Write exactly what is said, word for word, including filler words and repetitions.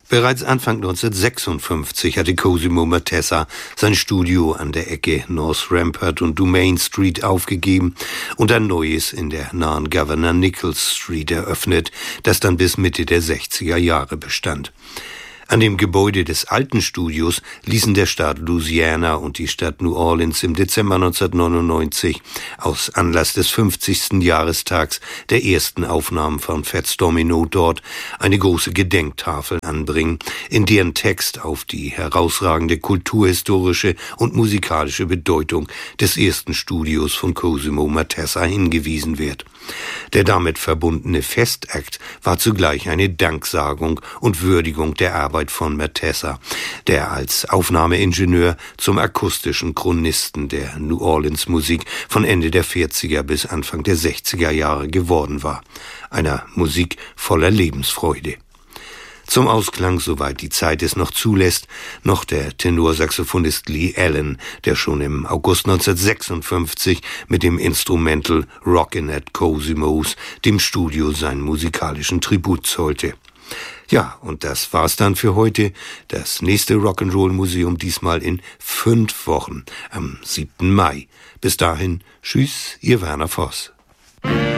Bereits Anfang neunzehnhundertsechsundfünfzig hatte Cosimo Matessa sein Studio an der Ecke North Rampart und Dumaine Street aufgegeben und ein neues in der nahen Governor Nichols Street eröffnet, das dann bis Mitte der sechziger Jahre bestand. An dem Gebäude des alten Studios ließen der Staat Louisiana und die Stadt New Orleans im Dezember neunzehnhundertneunundneunzig aus Anlass des fünfzigsten Jahrestags der ersten Aufnahmen von Fats Domino dort eine große Gedenktafel anbringen, in deren Text auf die herausragende kulturhistorische und musikalische Bedeutung des ersten Studios von Cosimo Matessa hingewiesen wird. Der damit verbundene Festakt war zugleich eine Danksagung und Würdigung der Arbeit von Matessa, der als Aufnahmeingenieur zum akustischen Chronisten der New Orleans Musik von Ende der vierziger bis Anfang der sechziger Jahre geworden war. Einer Musik voller Lebensfreude. Zum Ausklang, soweit die Zeit es noch zulässt, noch der Tenorsaxophonist Lee Allen, der schon im August neunzehnhundertsechsundfünfzig mit dem Instrumental Rockin' at Cosimo's dem Studio seinen musikalischen Tribut zollte. Ja, und das war's dann für heute. Das nächste Rock'n'Roll Museum diesmal in fünf Wochen, am siebten Mai. Bis dahin, tschüss, ihr Werner Voss.